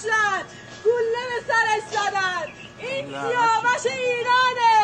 کشتن، گوله به سرش زدن. این سیاوش ایرانه.